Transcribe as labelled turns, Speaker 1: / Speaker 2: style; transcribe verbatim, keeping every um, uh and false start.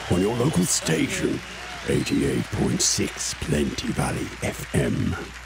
Speaker 1: on your local station, eighty-eight point six Plenty Valley F M.